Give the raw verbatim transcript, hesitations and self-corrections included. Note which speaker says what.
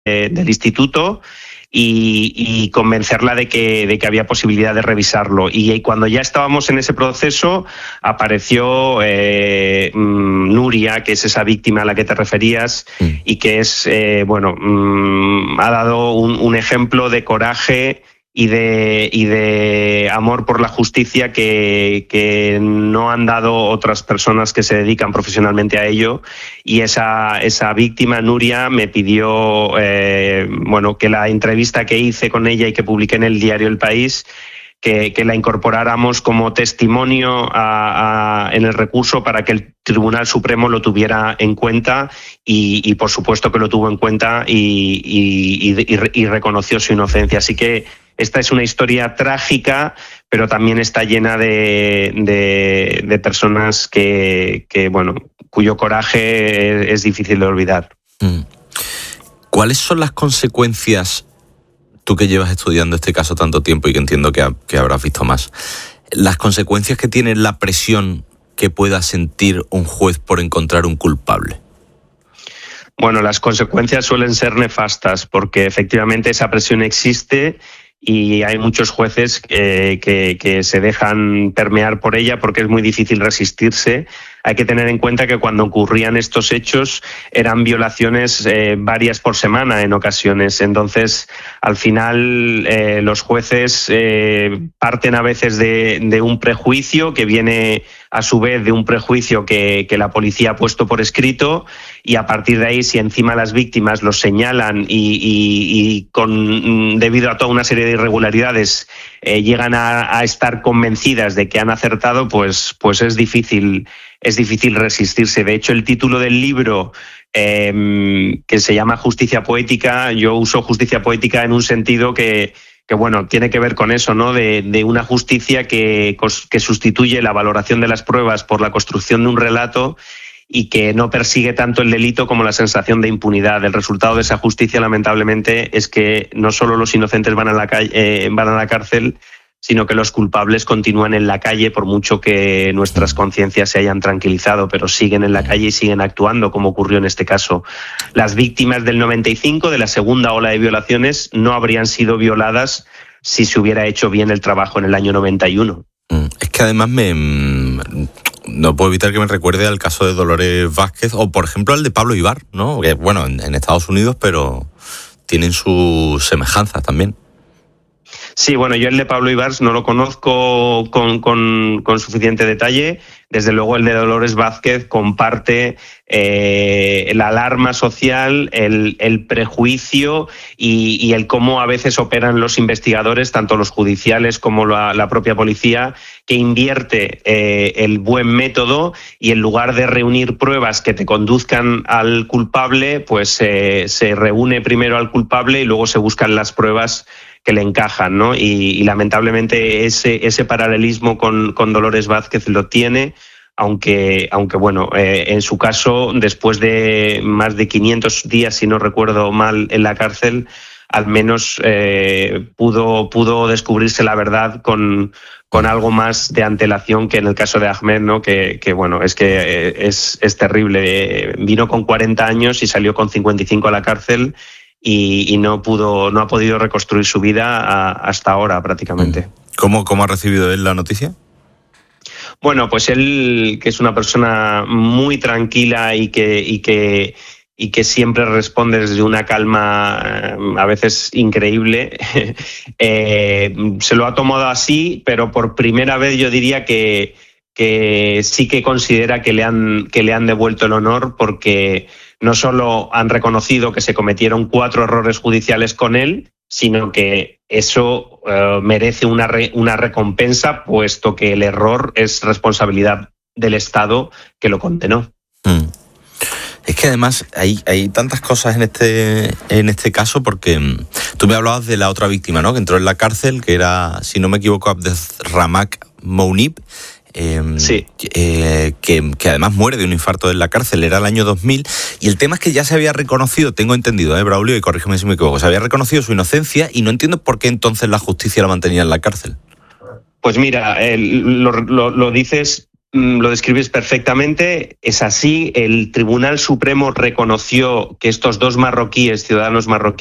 Speaker 1: de, del instituto y, y convencerla de que, de que había posibilidad de revisarlo. Y, y cuando ya estábamos en ese proceso, apareció eh, mmm, Nuria, que es esa víctima a la que te referías, mm. y que es, eh, bueno, mmm, ha dado un, un ejemplo de coraje y de, y de amor por la justicia que, que no han dado otras personas que se dedican profesionalmente a ello. Y esa, esa víctima, Nuria, me pidió eh, bueno, que la entrevista que hice con ella y que publiqué en el diario El País, que, que la incorporáramos como testimonio a, a, en el recurso para que el Tribunal Supremo lo tuviera en cuenta y, y por supuesto que lo tuvo en cuenta y, y, y, y reconoció su inocencia. Así que esta es una historia trágica, pero también está llena de, de, de personas que, que, bueno, cuyo coraje es, es difícil de olvidar.
Speaker 2: ¿Cuáles son las consecuencias, tú que llevas estudiando este caso tanto tiempo y que entiendo que, ha, que habrás visto más, las consecuencias que tiene la presión que pueda sentir un juez por encontrar un culpable?
Speaker 1: Bueno, las consecuencias suelen ser nefastas porque efectivamente esa presión existe y hay muchos jueces eh, que, que se dejan permear por ella porque es muy difícil resistirse. Hay que tener en cuenta que cuando ocurrían estos hechos eran violaciones eh, varias por semana en ocasiones. Entonces, al final, eh, los jueces eh, parten a veces de, de un prejuicio que viene a su vez de un prejuicio que, que la policía ha puesto por escrito, y a partir de ahí, si encima las víctimas los señalan y, y, y con, debido a toda una serie de irregularidades eh, llegan a, a estar convencidas de que han acertado, pues, pues es difícil es difícil resistirse. De hecho, el título del libro, eh, que se llama Justicia Poética, yo uso justicia poética en un sentido que, que bueno, tiene que ver con eso, ¿no? De, de una justicia que, que sustituye la valoración de las pruebas por la construcción de un relato y que no persigue tanto el delito como la sensación de impunidad. El resultado de esa justicia, lamentablemente, es que no solo los inocentes van a la calle, eh, van a la cárcel, sino que los culpables continúan en la calle por mucho que nuestras conciencias se hayan tranquilizado, pero siguen en la calle y siguen actuando, como ocurrió en este caso. Las víctimas del noventa y cinco, de la segunda ola de violaciones, no habrían sido violadas si se hubiera hecho bien el trabajo en el año noventa y uno.
Speaker 2: Es que además me... no puedo evitar que me recuerde al caso de Dolores Vázquez o, por ejemplo, al de Pablo Ibar, ¿no? Que, bueno, en, en Estados Unidos, pero tienen sus semejanzas también.
Speaker 1: Sí, bueno, yo el de Pablo Ibar no lo conozco con, con, con suficiente detalle. Desde luego el de Dolores Vázquez comparte eh, la alarma social, el, el prejuicio y, y el cómo a veces operan los investigadores, tanto los judiciales como la, la propia policía, que invierte eh, el buen método y en lugar de reunir pruebas que te conduzcan al culpable, pues eh, se reúne primero al culpable y luego se buscan las pruebas que le encajan, ¿no? Y, y lamentablemente ese, ese paralelismo con, con Dolores Vázquez lo tiene, aunque, aunque bueno, eh, en su caso, después de más de quinientos días, si no recuerdo mal, en la cárcel, al menos eh, pudo, pudo descubrirse la verdad con, con algo más de antelación que en el caso de Ahmed, ¿no? Que, que bueno, es que eh, es, es terrible. Eh, vino con cuarenta años y salió con cincuenta y cinco a la cárcel. Y, y no pudo, no ha podido reconstruir su vida a, hasta ahora prácticamente.
Speaker 2: ¿Cómo, cómo ha recibido él la noticia?
Speaker 1: Bueno, pues él, que es una persona muy tranquila y que, y que, y que siempre responde desde una calma a veces increíble, eh, se lo ha tomado así, pero por primera vez yo diría que, que sí que considera que le han, que le han devuelto el honor, porque no solo han reconocido que se cometieron cuatro errores judiciales con él, sino que eso eh, merece una, re, una recompensa, puesto que el error es responsabilidad del Estado que lo condenó.
Speaker 2: Mm. Es que además hay, hay tantas cosas en este, en este caso, porque tú me hablabas de la otra víctima, ¿no? Que entró en la cárcel, que era, si no me equivoco, Abdelramak Mounib. Eh,
Speaker 1: sí.
Speaker 2: eh, que, que además muere de un infarto en la cárcel, era el año dos mil, y el tema es que ya se había reconocido, tengo entendido, eh, Braulio, y corrígeme si me equivoco, se había reconocido su inocencia y no entiendo por qué entonces la justicia la mantenía en la cárcel.
Speaker 1: Pues mira, eh, lo, lo, lo dices Lo describes perfectamente, es así. El Tribunal Supremo reconoció que estos dos marroquíes, ciudadanos marroquíes,